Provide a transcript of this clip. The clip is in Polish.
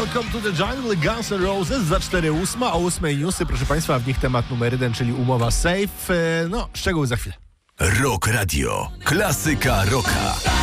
Welcome to the Jungle, Guns N' Roses za 4:08, o 8:00 newsy, proszę Państwa, w nich temat numer 1, czyli umowa Safe. No, szczegóły za chwilę. Rock Radio. Klasyka rocka.